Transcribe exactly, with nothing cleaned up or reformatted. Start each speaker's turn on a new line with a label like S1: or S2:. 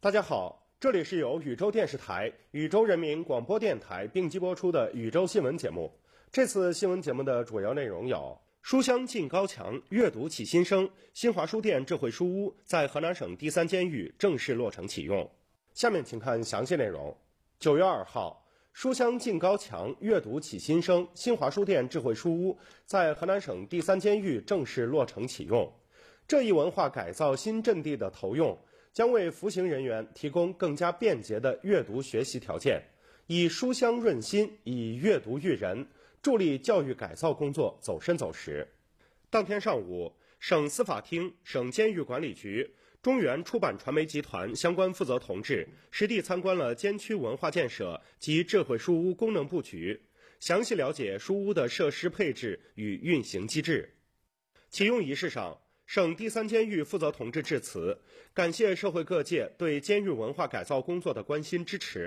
S1: 大家好，这里是由宇宙电视台、宇宙人民广播电台并机播出的宇宙新闻节目。这次新闻节目的主要内容有：书香进高墙，阅读起新生，新华书店智慧书屋在河南省第三监狱正式落成启用。下面请看详细内容。九月二号，书香进高墙，阅读起新生，新华书店智慧书屋在河南省第三监狱正式落成启用。这一文化改造新阵地的投用，将为服刑人员提供更加便捷的阅读学习条件，以书香润心，以阅读育人，助力教育改造工作走深走实。当天上午，省司法厅、省监狱管理局、中原出版传媒集团相关负责同志实地参观了监区文化建设及智慧书屋功能布局，详细了解书屋的设施配置与运行机制。启用仪式上，省第三监狱负责同志致辞，感谢社会各界对监狱文化改造工作的关心支持。